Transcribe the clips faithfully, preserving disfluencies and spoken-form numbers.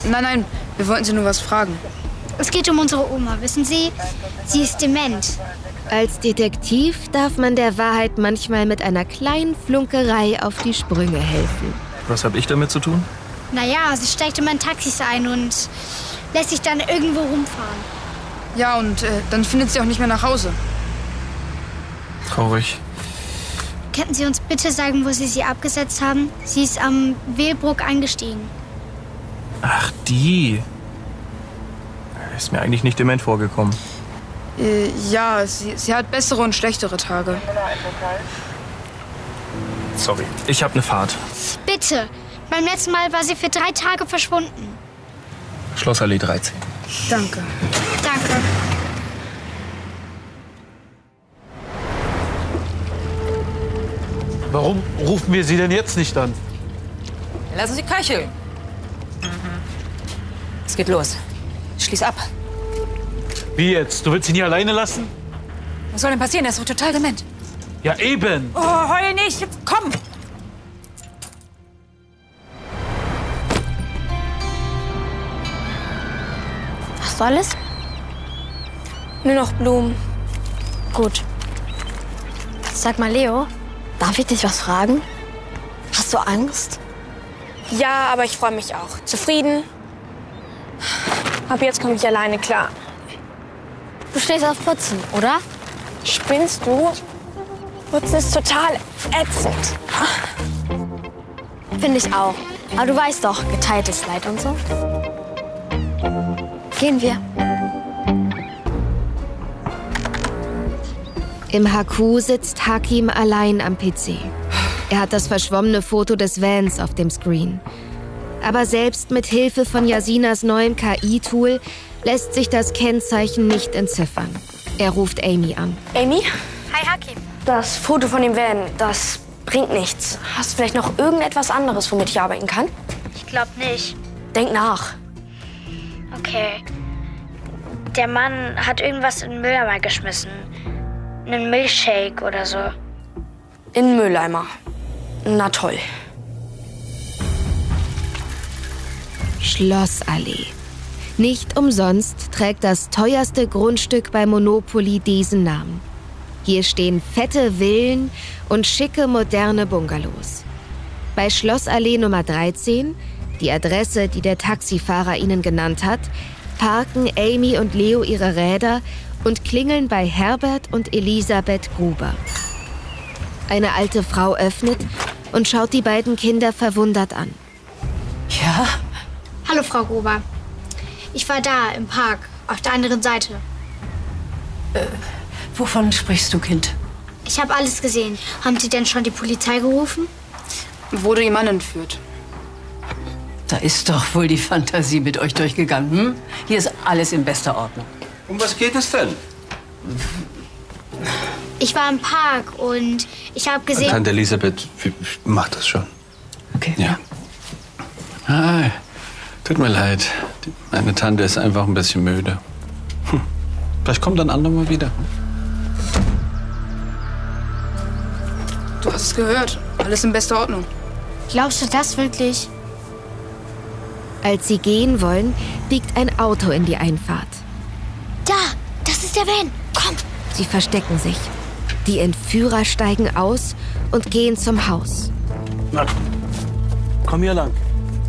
Nein, nein, wir wollten Sie nur was fragen. Es geht um unsere Oma, wissen Sie? Sie ist dement. Als Detektiv darf man der Wahrheit manchmal mit einer kleinen Flunkerei auf die Sprünge helfen. Was habe ich damit zu tun? Naja, sie steigt immer in Taxis ein und lässt sich dann irgendwo rumfahren. Ja, und äh, dann findet sie auch nicht mehr nach Hause. Traurig. Könnten Sie uns bitte sagen, wo Sie sie abgesetzt haben? Sie ist am Wehlbruck eingestiegen. Ach, die. Ist mir eigentlich nicht dement vorgekommen. Äh, ja, sie, sie hat bessere und schlechtere Tage. Sorry, ich habe eine Fahrt. Bitte. Beim letzten Mal war sie für drei Tage verschwunden. Schlossallee dreizehn. Danke. Danke. Warum rufen wir sie denn jetzt nicht an? Lassen Sie köcheln. Es geht los. Schließ ab. Wie jetzt? Du willst ihn hier alleine lassen? Was soll denn passieren? Er ist doch total dement. Ja, eben. Oh, heul nicht. Jetzt komm. Was soll es? Nur noch Blumen. Gut. Sag mal, Leo, darf ich dich was fragen? Hast du Angst? Ja, aber ich freue mich auch. Zufrieden? Ab jetzt komme ich alleine klar. Du stehst auf Putzen, oder? Spinnst du? Putzen ist total ätzend. Finde ich auch. Aber du weißt doch, geteiltes Leid und so. Gehen wir. Im H Q sitzt Hakim allein am P C. Er hat das verschwommene Foto des Vans auf dem Screen. Aber selbst mit Hilfe von Yasinas neuem K I-Tool lässt sich das Kennzeichen nicht entziffern. Er ruft Amy an. Amy? Hi, Hakim. Das Foto von dem Van, das bringt nichts. Hast du vielleicht noch irgendetwas anderes, womit ich arbeiten kann? Ich glaube nicht. Denk nach. Okay. Der Mann hat irgendwas in den Mülleimer geschmissen. Einen Milchshake oder so. In den Mülleimer. Na toll. Schlossallee. Nicht umsonst trägt das teuerste Grundstück bei Monopoly diesen Namen. Hier stehen fette Villen und schicke moderne Bungalows. Bei Schlossallee Nummer dreizehn, die Adresse, die der Taxifahrer ihnen genannt hat, parken Amy und Leo ihre Räder und klingeln bei Herbert und Elisabeth Gruber. Eine alte Frau öffnet und schaut die beiden Kinder verwundert an. Ja? Hallo, Frau Gruber. Ich war da, im Park, auf der anderen Seite. Äh, wovon sprichst du, Kind? Ich habe alles gesehen. Haben Sie denn schon die Polizei gerufen? Wurde Ihr Mann entführt. Da ist doch wohl die Fantasie mit euch durchgegangen, hm? Hier ist alles in bester Ordnung. Um was geht es denn? Ich war im Park und ich habe gesehen... Tante Elisabeth, mach das schon. Okay. Ja. Ah, tut mir leid. Meine Tante ist einfach ein bisschen müde. Hm. Vielleicht kommt ein andermal wieder. Du hast es gehört. Alles in bester Ordnung. Glaubst du das wirklich? Als sie gehen wollen, biegt ein Auto in die Einfahrt. Da, das ist der Van. Komm. Sie verstecken sich. Die Entführer steigen aus und gehen zum Haus. Na, komm hier lang.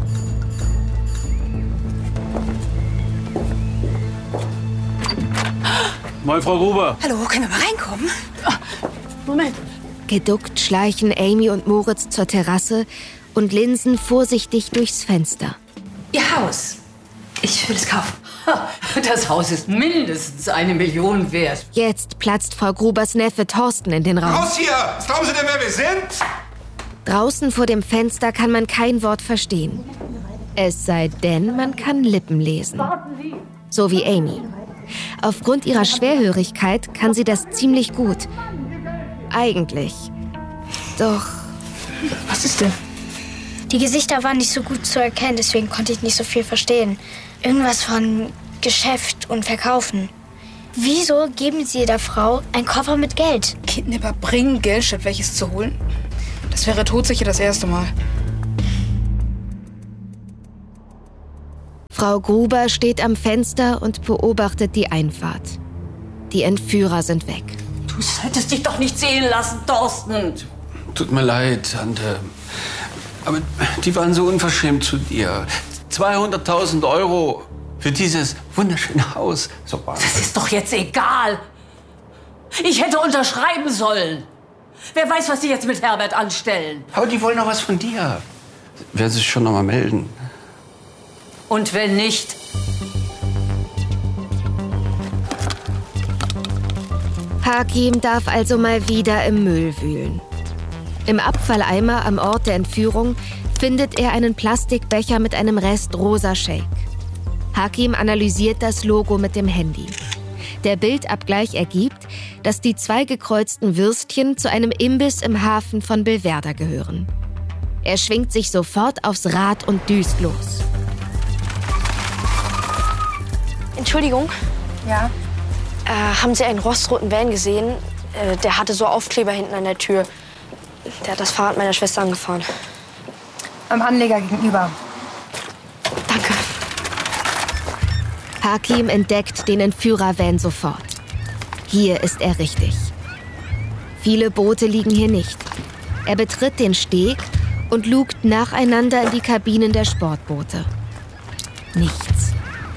Moin, Frau Gruber. Hallo, können wir mal reinkommen? Moment. Geduckt schleichen Amy und Moritz zur Terrasse und linsen vorsichtig durchs Fenster. Ihr Haus. Ich will es kaufen. Das Haus ist mindestens eine Million wert. Jetzt platzt Frau Grubers Neffe Thorsten in den Raum. Raus hier! Was glauben Sie denn, wer wir sind? Draußen vor dem Fenster kann man kein Wort verstehen. Es sei denn, man kann Lippen lesen. So wie Amy. Aufgrund ihrer Schwerhörigkeit kann sie das ziemlich gut. Eigentlich. Doch... Was ist denn? Die Gesichter waren nicht so gut zu erkennen, deswegen konnte ich nicht so viel verstehen. Irgendwas von Geschäft und Verkaufen. Wieso geben Sie der Frau einen Koffer mit Geld? Kidnapper bringen Geld, statt welches zu holen? Das wäre todsicher das erste Mal. Frau Gruber steht am Fenster und beobachtet die Einfahrt. Die Entführer sind weg. Du hättest dich doch nicht sehen lassen, Thorsten. Tut mir leid, Tante. Aber die waren so unverschämt zu dir. zweihunderttausend Euro für dieses wunderschöne Haus. So war das ist doch jetzt egal. Ich hätte unterschreiben sollen. Wer weiß, was die jetzt mit Herbert anstellen. Aber die wollen noch was von dir. Werden sich schon noch mal melden. Und wenn nicht? Hakim darf also mal wieder im Müll wühlen. Im Abfalleimer am Ort der Entführung findet er einen Plastikbecher mit einem Rest rosa Shake. Hakim analysiert das Logo mit dem Handy. Der Bildabgleich ergibt, dass die zwei gekreuzten Würstchen zu einem Imbiss im Hafen von Belverder gehören. Er schwingt sich sofort aufs Rad und düst los. Entschuldigung. Ja? Äh, haben Sie einen rostroten Van gesehen? Äh, der hatte so Aufkleber hinten an der Tür. Der hat das Fahrrad meiner Schwester angefahren. Am Anleger gegenüber. Danke. Hakim entdeckt den Entführer-Van sofort. Hier ist er richtig. Viele Boote liegen hier nicht. Er betritt den Steg und lugt nacheinander in die Kabinen der Sportboote. Nichts.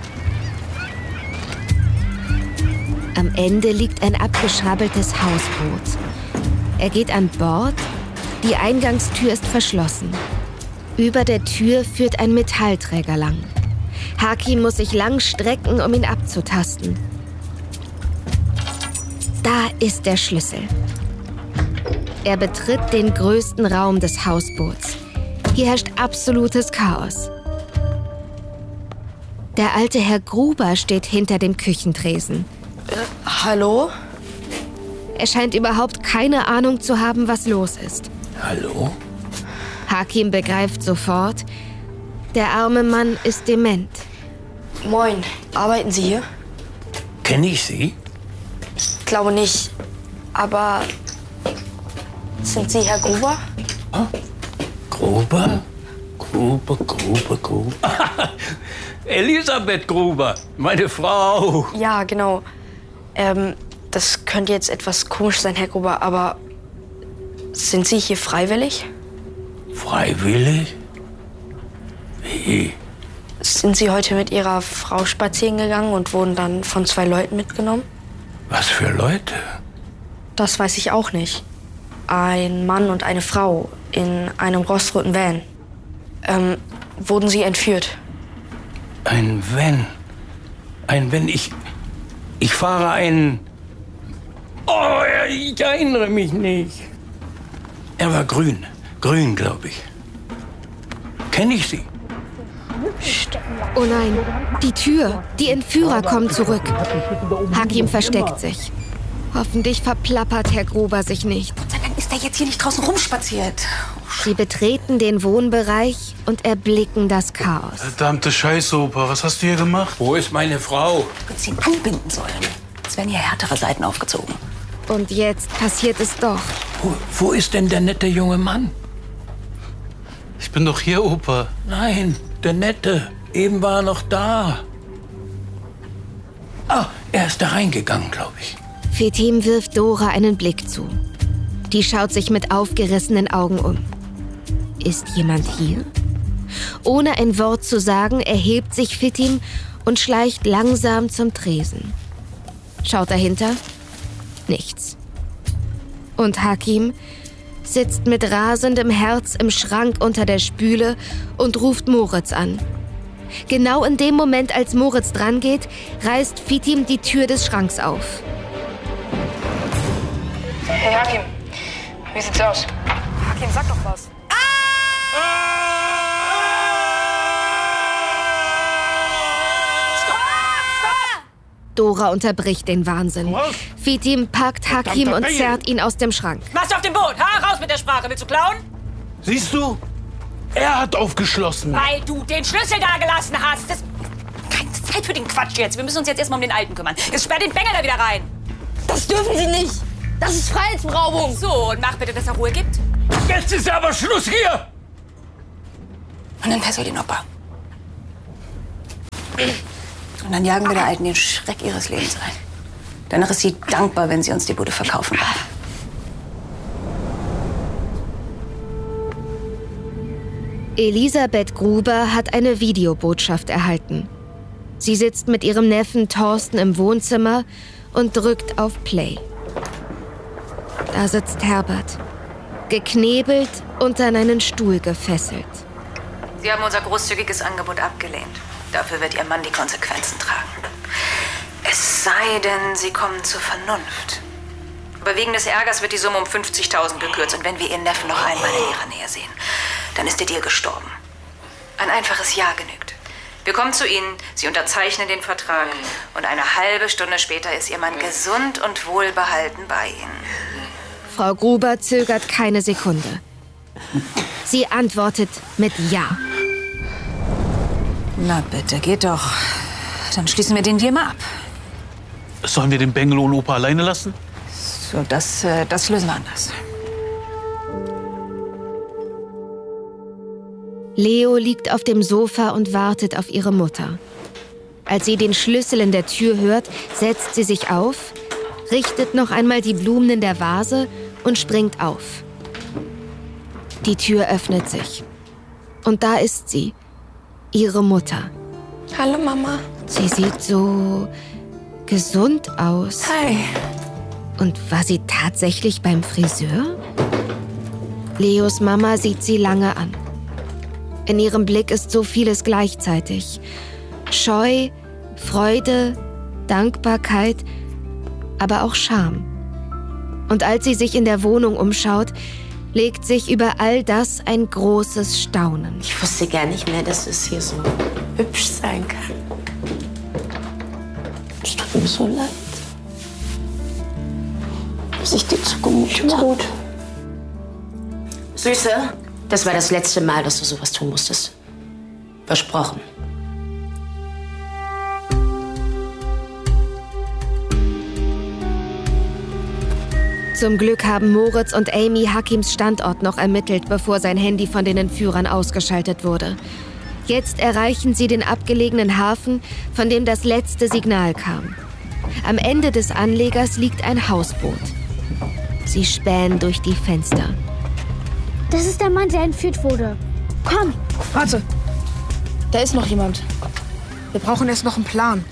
Am Ende liegt ein abgeschrabbeltes Hausboot. Er geht an Bord. Die Eingangstür ist verschlossen. Über der Tür führt ein Metallträger lang. Hakim muss sich lang strecken, um ihn abzutasten. Da ist der Schlüssel. Er betritt den größten Raum des Hausboots. Hier herrscht absolutes Chaos. Der alte Herr Gruber steht hinter dem Küchentresen. Äh, hallo? Er scheint überhaupt keine Ahnung zu haben, was los ist. Hallo? Hakim begreift sofort, der arme Mann ist dement. Moin, arbeiten Sie hier? Kenne ich Sie? Ich glaube nicht. Aber sind Sie Herr Gruber? Oh? Gruber? Gruber, Gruber, Gruber. Elisabeth Gruber, meine Frau. Ja, genau. Ähm, das könnte jetzt etwas komisch sein, Herr Gruber, aber sind Sie hier freiwillig? Freiwillig? Wie? Sind Sie heute mit Ihrer Frau spazieren gegangen und wurden dann von zwei Leuten mitgenommen? Was für Leute? Das weiß ich auch nicht. Ein Mann und eine Frau in einem rostroten Van. Ähm, wurden Sie entführt? Ein Van? Ein Van? Ich... Ich fahre ein... Oh, ich erinnere mich nicht. Er war grün. Grün, glaube ich. Kenne ich Sie? Oh nein, die Tür. Die Entführer kommen zurück. Hakim versteckt sich. Hoffentlich verplappert Herr Gruber sich nicht. Gott sei Dank ist er jetzt hier nicht draußen rumspaziert. Sie betreten den Wohnbereich und erblicken das Chaos. Verdammte Scheiße, Opa. Was hast du hier gemacht? Wo ist meine Frau? Du hättest ihn anbinden sollen. Es werden hier härtere Seiten aufgezogen. Und jetzt passiert es doch. Wo, wo ist denn der nette junge Mann? Ich bin doch hier, Opa. Nein, der Nette. Eben war er noch da. Ah, er ist da reingegangen, glaube ich. Fetim wirft Dora einen Blick zu. Die schaut sich mit aufgerissenen Augen um. Ist jemand hier? Ohne ein Wort zu sagen, erhebt sich Fetim und schleicht langsam zum Tresen. Schaut dahinter? Nichts. Und Hakim sitzt mit rasendem Herz im Schrank unter der Spüle und ruft Moritz an. Genau in dem Moment, als Moritz drangeht, reißt Fetim die Tür des Schranks auf. Hey Hakim, wie sieht's aus? Hakim, sag doch was. Dora unterbricht den Wahnsinn. Fetim packt Hakim und zerrt ihn aus dem Schrank. Machst du auf dem Boot? Ha, raus mit der Sprache. Willst du klauen? Siehst du? Er hat aufgeschlossen. Weil du den Schlüssel da gelassen hast. Das keine Zeit für den Quatsch jetzt. Wir müssen uns jetzt erstmal um den Alten kümmern. Jetzt sperr den Bengel da wieder rein. Das dürfen Sie nicht. Das ist Freiheitsberaubung. So, und mach bitte, dass er Ruhe gibt. Jetzt ist aber Schluss hier! Und dann fessel den Opa. Und dann jagen wir der Alten den Schreck ihres Lebens ein. Danach ist sie dankbar, wenn sie uns die Bude verkaufen darf. Elisabeth Gruber hat eine Videobotschaft erhalten. Sie sitzt mit ihrem Neffen Thorsten im Wohnzimmer und drückt auf Play. Da sitzt Herbert, geknebelt und an einen Stuhl gefesselt. Sie haben unser großzügiges Angebot abgelehnt. Dafür wird Ihr Mann die Konsequenzen tragen. Es sei denn, Sie kommen zur Vernunft. Aber wegen des Ärgers wird die Summe um fünfzigtausend gekürzt. Und wenn wir Ihren Neffen noch einmal in Ihrer Nähe sehen, dann ist der Deal gestorben. Ein einfaches Ja genügt. Wir kommen zu Ihnen, Sie unterzeichnen den Vertrag. Und eine halbe Stunde später ist Ihr Mann gesund und wohlbehalten bei Ihnen. Frau Gruber zögert keine Sekunde. Sie antwortet mit Ja. Na bitte, geht doch. Dann schließen wir den Deal mal ab. Sollen wir den Bengel und Opa alleine lassen? So, das, äh, das lösen wir anders. Leo liegt auf dem Sofa und wartet auf ihre Mutter. Als sie den Schlüssel in der Tür hört, setzt sie sich auf, richtet noch einmal die Blumen in der Vase und springt auf. Die Tür öffnet sich. Und da ist sie, ihre Mutter. Hallo, Mama. Sie sieht so gesund aus. Hi. Und war sie tatsächlich beim Friseur? Leos Mama sieht sie lange an. In ihrem Blick ist so vieles gleichzeitig. Scheu, Freude, Dankbarkeit, aber auch Scham. Und als sie sich in der Wohnung umschaut, legt sich über all das ein großes Staunen. Ich wusste gar nicht mehr, dass es hier so hübsch sein kann. Es tut mir so leid, dass ich dir zugemutet habe. Gut. Süße, das war das letzte Mal, dass du sowas tun musstest. Versprochen. Zum Glück haben Moritz und Amy Hakims Standort noch ermittelt, bevor sein Handy von den Entführern ausgeschaltet wurde. Jetzt erreichen sie den abgelegenen Hafen, von dem das letzte Signal kam. Am Ende des Anlegers liegt ein Hausboot. Sie spähen durch die Fenster. Das ist der Mann, der entführt wurde. Komm! Warte. Da ist noch jemand. Wir brauchen erst noch einen Plan.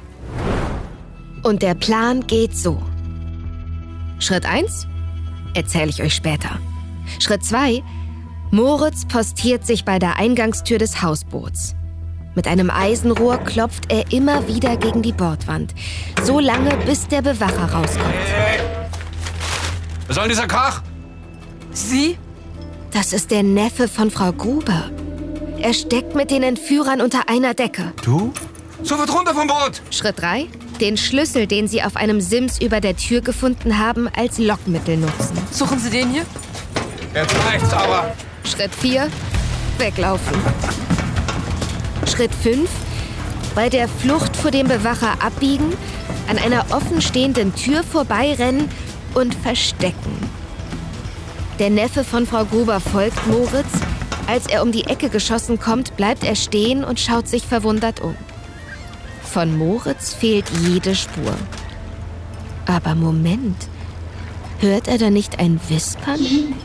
Und der Plan geht so. Schritt eins? Erzähle ich euch später. Schritt zwei? Moritz postiert sich bei der Eingangstür des Hausboots. Mit einem Eisenrohr klopft er immer wieder gegen die Bordwand. So lange, bis der Bewacher rauskommt. Hey. Was soll dieser Krach? Sie? Das ist der Neffe von Frau Gruber. Er steckt mit den Entführern unter einer Decke. Du? Sofort runter vom Boot! Schritt drei. Den Schlüssel, den sie auf einem Sims über der Tür gefunden haben, als Lockmittel nutzen. Suchen Sie den hier? Jetzt reicht's aber. Schritt vier. Weglaufen. Schritt fünf. Bei der Flucht vor dem Bewacher abbiegen, an einer offenstehenden Tür vorbeirennen und verstecken. Der Neffe von Frau Gruber folgt Moritz. Als er um die Ecke geschossen kommt, bleibt er stehen und schaut sich verwundert um. Von Moritz fehlt jede Spur. Aber Moment, hört er da nicht ein Wispern?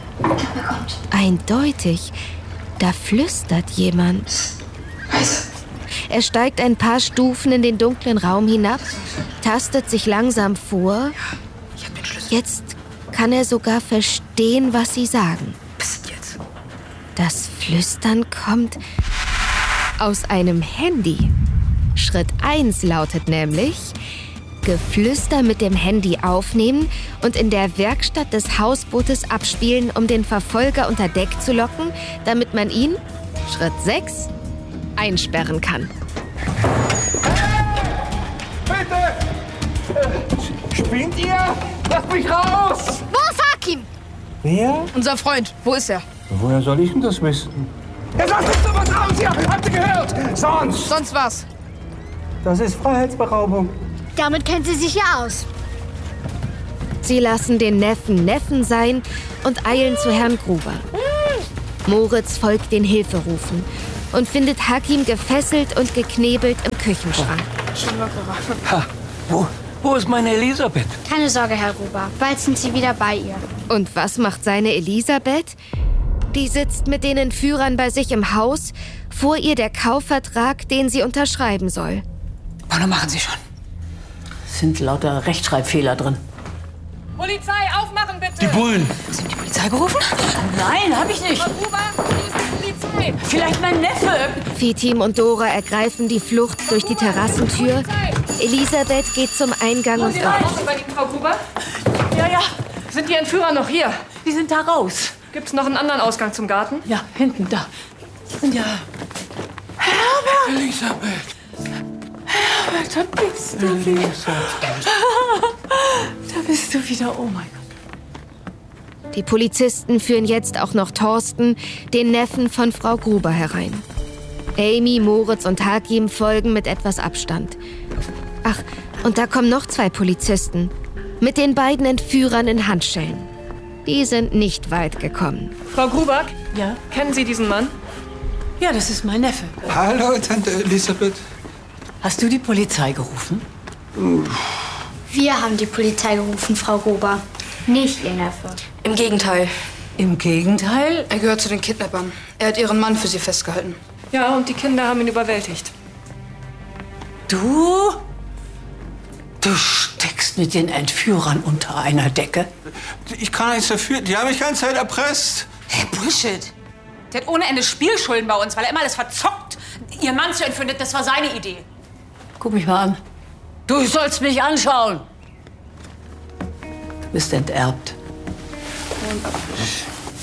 Eindeutig, da flüstert jemand. Er steigt ein paar Stufen in den dunklen Raum hinab, tastet sich langsam vor. Jetzt kann er sogar verstehen, was sie sagen. Das Flüstern kommt aus einem Handy. Schritt eins lautet nämlich: Geflüster mit dem Handy aufnehmen und in der Werkstatt des Hausbootes abspielen, um den Verfolger unter Deck zu locken, damit man ihn, Schritt sechs, einsperren kann. Bitte! Äh, spinnt ihr? Lasst mich raus! Wo ist Hakim? Wer? Unser Freund. Wo ist er? Woher soll ich denn das wissen? Jetzt lasst uns doch was raus hier! Habt ihr gehört? Sonst! Sonst was? Das ist Freiheitsberaubung. Damit kennt sie sich ja aus. Sie lassen den Neffen Neffen sein und eilen zu Herrn Gruber. Moritz folgt den Hilferufen und findet Hakim gefesselt und geknebelt im Küchenschrank. Schon lockerer. Ha, wo, wo ist meine Elisabeth? Keine Sorge, Herr Gruber. Bald sind Sie wieder bei ihr. Und was macht seine Elisabeth? Die sitzt mit den Entführern bei sich im Haus, vor ihr der Kaufvertrag, den sie unterschreiben soll. Bono, machen Sie schon. Es sind lauter Rechtschreibfehler drin. Polizei, aufmachen bitte! Die Bullen! Hast du die Polizei gerufen? Nein, habe ich nicht. Frau Gruber, hier ist die Polizei! Vielleicht mein Neffe. Viehteam und Dora ergreifen die Flucht durch die Terrassentür. Elisabeth geht zum Eingang und öffnet. Auch bei Ihnen, Frau Gruber? Ja, ja. Sind die Entführer noch hier? Die sind da raus. Gibt's noch einen anderen Ausgang zum Garten? Ja, hinten, da. Sind ja... Herbert! Elisabeth! Herbert, da bist du wieder. Da bist du wieder, oh mein Gott. Die Polizisten führen jetzt auch noch Thorsten, den Neffen von Frau Gruber, herein. Amy, Moritz und Hakim folgen mit etwas Abstand. Ach, und da kommen noch zwei Polizisten. Mit den beiden Entführern in Handschellen. Die sind nicht weit gekommen. Frau Gruber? Ja? Kennen Sie diesen Mann? Ja, das ist mein Neffe. Hallo, Tante Elisabeth. Hast du die Polizei gerufen? Wir haben die Polizei gerufen, Frau Gruber. Nicht Ihr Neffe. Im Gegenteil. Im Gegenteil? Er gehört zu den Kidnappern. Er hat Ihren Mann für Sie festgehalten. Ja, und die Kinder haben ihn überwältigt. Du? Du steckst mit den Entführern unter einer Decke? Ich kann nichts dafür. Die haben mich die ganze Zeit erpresst. Hey, Bullshit. Der hat ohne Ende Spielschulden bei uns, weil er immer alles verzockt. Ihr Mann zu entführen, das war seine Idee. Guck mich mal an. Du sollst mich anschauen. Du bist enterbt.